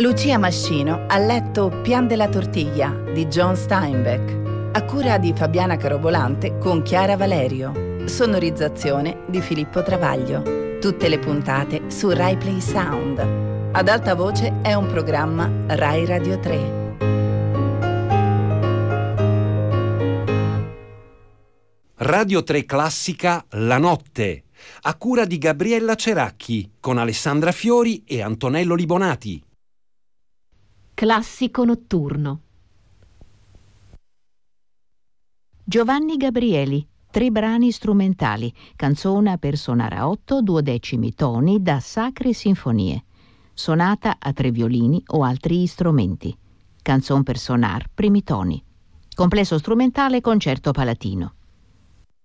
Lucia Mascino ha letto Pian della tortiglia di John Steinbeck, a cura di Fabiana Carobolante con Chiara Valerio. Sonorizzazione di Filippo Travaglio. Tutte le puntate su Rai Play Sound. Ad alta voce è un programma Rai Radio 3. Radio 3 Classica La Notte, a cura di Gabriella Ceracchi, con Alessandra Fiori e Antonello Libonati. Classico notturno. Giovanni Gabrieli, 3 brani strumentali, canzona per suonare a 8 duodecimi toni da sacre sinfonie, sonata a 3 violini o altri strumenti, canzon per sonar primi toni, complesso strumentale concerto palatino.